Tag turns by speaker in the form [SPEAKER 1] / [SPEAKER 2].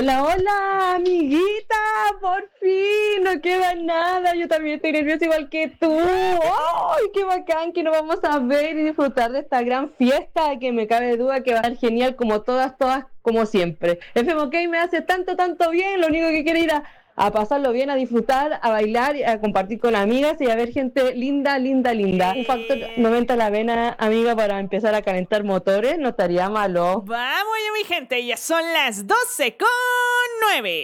[SPEAKER 1] Hola, hola, amiguita, por fin, no queda nada, yo también estoy nerviosa igual que tú. ¡Ay, qué bacán que nos vamos a ver y disfrutar de esta gran fiesta que me cabe duda que va a ser genial como todas, como siempre. FMK me hace tanto, tanto bien, lo único que quiero ir a pasarlo bien, a disfrutar, a bailar, a compartir con amigas y a ver gente linda, linda, linda. Un factor 90 a la vena, amiga, para empezar a calentar motores, no estaría malo.
[SPEAKER 2] Vamos ya, mi gente, ya son las 12:09.